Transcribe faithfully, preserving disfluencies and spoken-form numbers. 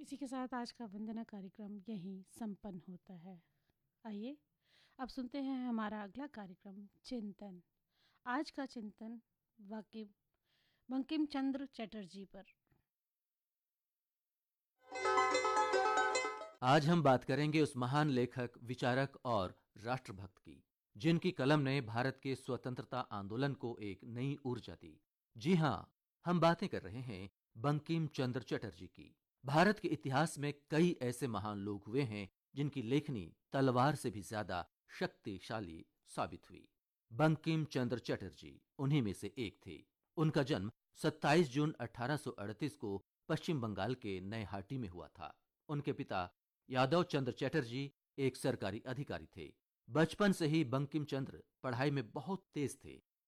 इसी के साथ आज का वंदना कार्यक्रम यहीं संपन्न होता है। आइए अब सुनते हैं हमारा अगला कार्यक्रम चिंतन। आज का चिंतन वाकिम बंकिम चंद्र चटर्जी पर। आज हम बात करेंगे उस महान लेखक, विचारक और राष्ट्रभक्त की, जिनकी कलम ने भारत के स्वतंत्रता आंदोलन को एक नई ऊर्जा दी। जी हाँ, हम बातें कर रहे हैं बंकिम चंद्र चटर्जी की। भारत के इतिहास में कई ऐसे महान लोग हुए हैं जिनकी लेखनी तलवार से भी ज्यादा शक्तिशाली साबित हुई। बंकिम चंद्र चटर्जी उन्हीं में से एक थे। उनका जन्म सत्ताईस जून अठारह सौ अड़तीस को पश्चिम बंगाल के नयहाटी में हुआ था। उनके पिता यादव चंद्र चटर्जी एक सरकारी अधिकारी थे। बचपन से ही बंकिम चंद्र पढ़ाई में बहुत तेज थे।